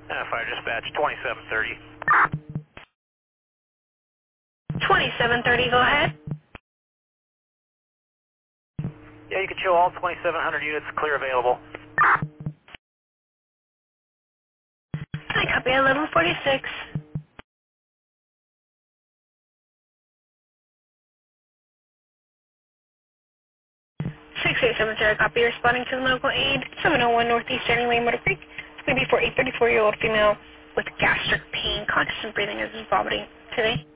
Fire dispatch 2730. 2730, go ahead. Yeah, you can show all 2,700 units clear available. I copy 1146. 6870, copy, responding to the medical aid, 701 Northeast Standing Lane, Motor Creek. It's going to be for a 34-year-old female with gastric pain, conscious and breathing as is vomiting today.